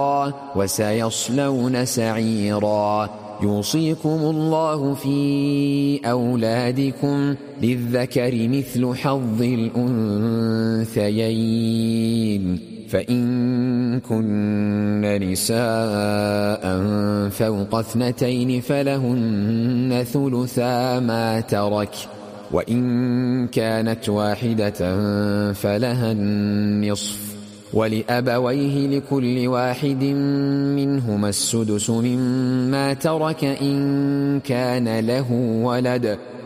وسيصلون سعيرا. يوصيكم الله في أولادكم للذكر مثل حظ الأنثيين، فإن كن نساء فوق 2 فلهن ثلثا ما ترك، وإن كانت واحدة فلها النصف، ولأبويه لكل واحد منهما السدس مما ترك إن كان له ولد،